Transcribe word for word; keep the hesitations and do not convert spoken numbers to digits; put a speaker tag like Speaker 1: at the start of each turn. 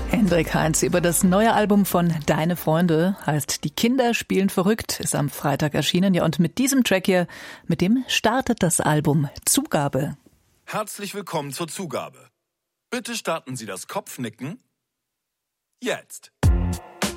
Speaker 1: Hendrik Heinz über das neue Album von Deine Freunde, heißt Die Kinder spielen verrückt, ist am Freitag erschienen. Ja, und mit diesem Track hier, mit dem startet das Album Zugabe.
Speaker 2: Herzlich willkommen zur Zugabe. Bitte starten Sie das Kopfnicken jetzt.